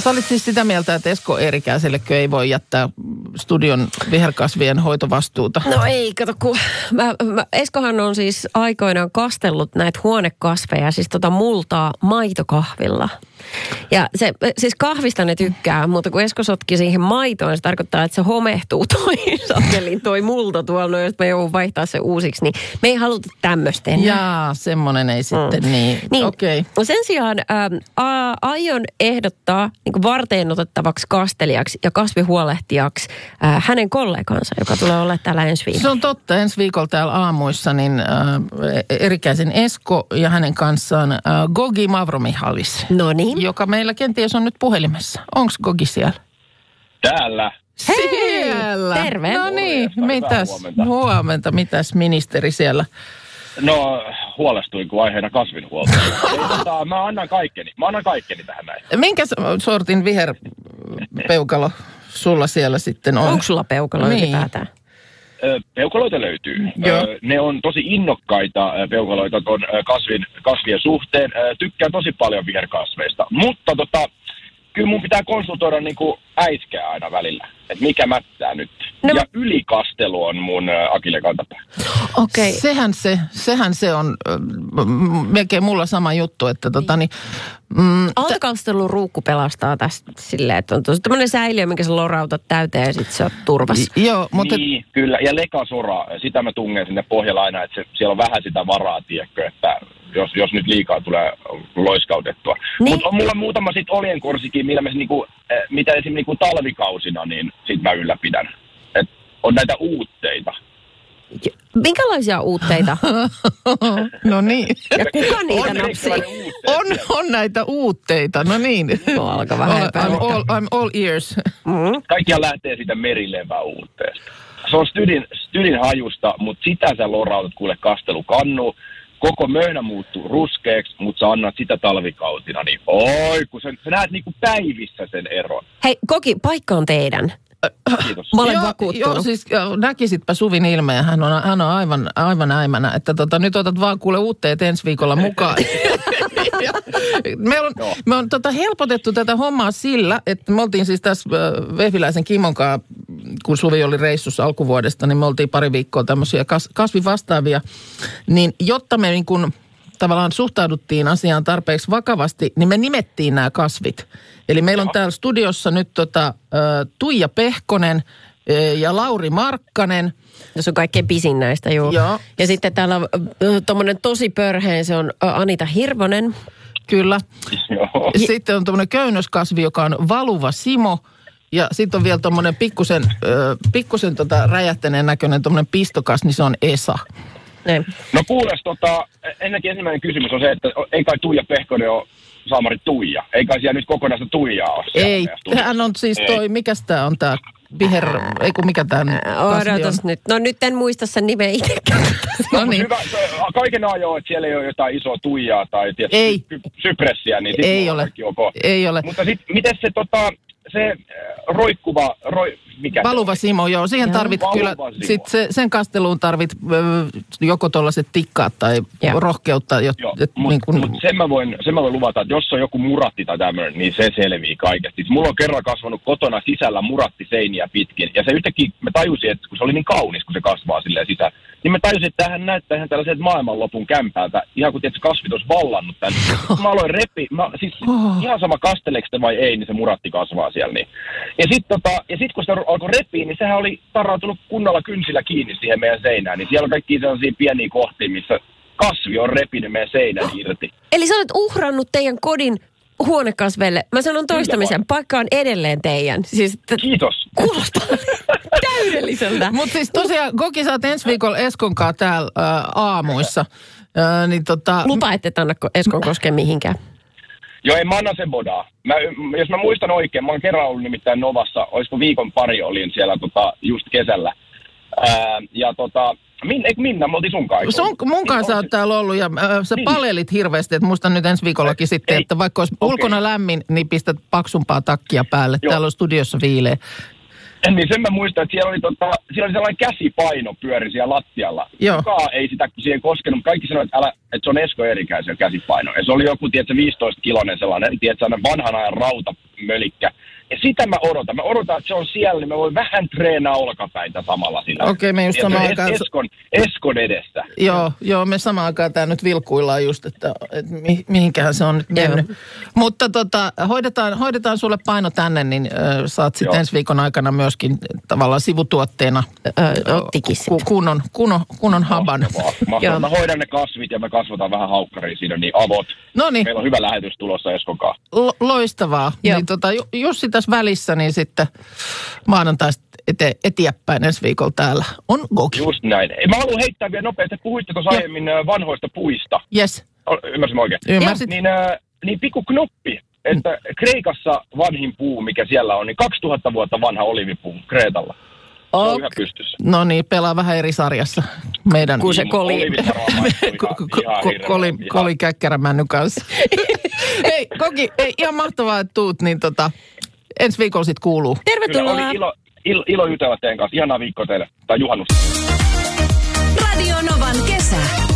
Sä olit siis sitä mieltä, että Esko Eerikäisellekö ei voi jättää studion viherkasvien hoitovastuuta? No ei, kato kun Eskohan on siis aikoinaan kastellut näitä huonekasveja, siis multaa maitokahvilla. Ja se, siis kahvista ne tykkää, mutta kun Esko sotki siihen maitoon, se tarkoittaa, että se homehtuu toi multa tuolla, jos me joudun vaihtaa se uusiksi, niin me ei haluta tämmöistä enää. Jaa, semmoinen ei sitten niin. Okei. Okay. Sen sijaan aion ehdottaa niin varteen otettavaksi kastelijaksi ja kasvihuolehtijaksi hänen kollegansa, joka tulee olla täällä ensi viikolla. Se on totta. Ensi viikolla täällä aamuissa niin Eerikäisen Esko ja hänen kanssaan Gogi Mavromihalis. No niin. Joka meillä kenties on nyt puhelimessa. Onko Gogi siellä? Täällä. Siellä! Terve! No niin, mitäs? Huomenta. Mitäs ministeri siellä? No, huolestuin, kun aiheena kasvinhuolto. Mä annan kaikkeni tähän näin. Minkä sortin viherpeukalo sulla siellä sitten on? Onko sulla peukalo ylipäätään? Peukaloita löytyy. Ne on tosi innokkaita peukaloita ton kasvien suhteen. Tykkään tosi paljon viherkasveista. Mutta kyllä mun pitää konsultoida niinku äiskeä aina välillä. Että mikä mättää nyt. No. Ja ylikastelu on mun akillekantapää. Okei. Sehän se on melkein mulla sama juttu, että Autokastelun ruukku pelastaa tästä silleen, että on tosi tämmöinen säiliö, minkä sä lorautat täyteen ja sit sä oot turvassa. Joo, mutta... Niin, kyllä. Ja lekasora, sitä mä tungen sinne pohjalla aina, että siellä on vähän sitä varaa, tiedätkö, että jos nyt liikaa tulee loiskautettua. Niin. Mutta on mulla muutama sit oljenkorsikin, mitä esimerkiksi niinku talvikausina, niin sit mä ylläpidän. Et on näitä uutteita. Minkälaisia uutteita? No niin. Ja kuka niitä napsii? On näitä uutteita, no niin. No, alkaa vähän I'm all ears. Kaikkia lähtee siitä merileväuutteesta. Se on stydin hajusta, mutta sitä sä lorautat kuule kastelukannuun. Koko möhnä muuttuu ruskeaksi, mutta sä annat sitä talvikautina, niin oi, kun sä näet niinku päivissä sen eron. Hei, Koki, paikka on teidän. Kiitos. Mä olen vakuuttunut. Joo, siis näkisitpä Suvin ilmeen. Hän on aivan äimänä, että nyt otat vaan kuule uutteet ensi viikolla mukaan. Me on helpotettu tätä hommaa sillä, että me oltiin siis tässä Vehviläisen Kimon kanssa, kun Suvi oli reissussa alkuvuodesta, niin me oltiin pari viikkoa tämmöisiä kasvivastaavia. Niin jotta me niin kuin tavallaan suhtauduttiin asiaan tarpeeksi vakavasti, niin me nimettiin nämä kasvit. Eli meillä on täällä studiossa nyt Tuija Pehkonen ja Lauri Markkanen. Se on kaikkein pisin näistä, joo. Ja sitten täällä on tommonen tosi pörheen, se on Anita Hirvonen. Kyllä. Joo. Sitten on tommonen köynnöskasvi, joka on Valuva Simo. Ja sitten on vielä tommonen pikkusen räjähtäneen näköinen tommonen pistokas, niin se on Esa. Ne. No kuules, ennenkin ensimmäinen kysymys on se, että ei kai Tuija Pehkonen ole saamari Tuija. Ei kai siellä nyt kokonaista Tuijaa ole. Ei, hän on siis mikäs tää on tää mikä tää odotas nyt. No nyt en muista sen nimeä itsekään. No niin. Hyvä, kaiken ajoin, että siellä ei ole jotain isoa Tuijaa tai sypressiä, niin sitten ei ole. Ei ole. Mutta sitten miten se roikkuva, mikä? Valuva Simo, joo. Siihen tarvit kyllä, sit sen kasteluun tarvit joko tuollaiset tikkaat tai rohkeutta. Mutta sen mä voin luvata, että jos on joku muratti tai tämmöinen, niin se selvii kaikesta. Mulla on kerran kasvanut kotona sisällä muratti seiniä pitkin. Ja se yhtäkkiä, mä tajusin, että kun se oli niin kaunis, kun se kasvaa silleen sisään, niin mä tajusin, että tämähän näyttää ihan tällaiset maailmanlopun kämpäältä. Ihan kun tietysti kasvit olisi vallannut tämän. Mä aloin ihan sama kasteleeko sitä vai ei, niin se muratti kasvaa siellä. Niin. Ja sit kun sitä alkoi repiä, niin sehän oli tarrautunut kunnolla kynsillä kiinni siihen meidän seinään. Niin siellä on kaikkia sellaisia pieniä kohtia, missä kasvi on repinyt meidän seinän irti. Eli sä olet uhrannut teidän kodin huonekasveille. Mä sanon toistamisen, paikka on edelleen teidän. Siis, kiitos. Kuulostaa täydelliseltä. Mutta siis tosiaan, Koki, sä oot ensi viikolla Eskonkaan täällä aamuissa. Lupa, ette anna Eskon koskea mihinkään. Joo, ei mä annan sen bodaa. Jos mä muistan oikein, mä oon kerran ollut nimittäin Novassa, olisiko viikon pari olin siellä just kesällä. Minna, me oltiin sun kanssa. Mun kanssa sä oot täällä ollut ja sä palelit hirveästi, että muistan nyt ensi viikollakin sitten, että vaikka olisi ulkona lämmin, niin pistät paksumpaa takkia päälle. Joo. Täällä on studiossa viileä. Niin sen mä muistan, että siellä oli sellainen käsipaino pyöri siellä lattialla. Kukaan ei sitä siihen koskenut, mutta kaikki sanoivat, että se on Esko Eerikäisen käsipaino. Ja se oli joku, 15-kiloinen sellainen, sellainen vanhan ajan rauta, mölikkä. Ja sitä mä odotan. Mä odotan, että se on siellä, niin mä voin vähän treenaa olkapäitä samalla sillä. Okei, me just samaan aikaan... Eskon edessä. Joo, me samaan aikaan tää nyt vilkuillaan just, että mihinkähän se on nyt mennyt. Mutta hoidetaan sulle paino tänne, niin saat sitten ensi viikon aikana myöskin tavallaan sivutuotteena kunnon haban. Mä hoidan ne kasvit ja mä kasvataan vähän haukkaria siinä, niin avot. Noniin. Meillä on hyvä lähetys tulossa Eskon kanssa. Loistavaa. Niin Jussi tässä välissä, niin sitten maanantaista eteenpäin ensi viikolla täällä on Gogi. Just näin. Mä haluan heittää vielä nopeasti, puhuitte tuossa aiemmin vanhoista puista. Yes. Ymmärsin oikein? Ymmärsit. Niin pikku knoppi, että Kreikassa vanhin puu, mikä siellä on, niin 2000 vuotta vanha olivipuu Kreetalla. Se on yhä pystyssä. No niin, pelaa vähän eri sarjassa. Meidän... Kun se Koli Käkkärämännyn kanssa. Hei, Gogi, ihan mahtavaa, että tuut, niin ensi viikolla sit kuuluu. Tervetuloa. Kyllä, oli ilo jutella teidän kanssa. Ihanaa viikkoa teille. Tai juhannusta. Radio Novan kesä.